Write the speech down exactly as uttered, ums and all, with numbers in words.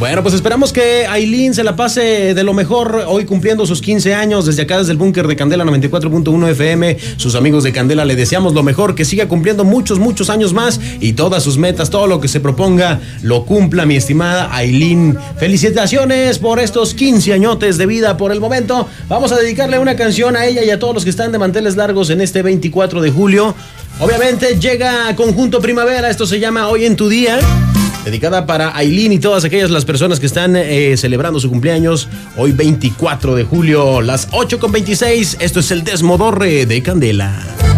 Bueno, pues esperamos que Ailín se la pase de lo mejor hoy cumpliendo sus quince años. Desde acá, desde el búnker de Candela noventa y cuatro punto uno F M, sus amigos de Candela le deseamos lo mejor, que siga cumpliendo muchos, muchos años más y todas sus metas, todo lo que se proponga, lo cumpla, mi estimada Ailín. Felicitaciones por estos quince añotes de vida por el momento. Vamos a dedicarle una canción a ella y a todos los que están de manteles largos en este veinticuatro de julio. Obviamente llega Conjunto Primavera, esto se llama Hoy en tu Día, dedicada para Ailín y todas aquellas las personas que están eh, celebrando su cumpleaños hoy veinticuatro de julio, las ocho con veintiséis. Esto es el Desmodorre de Candela.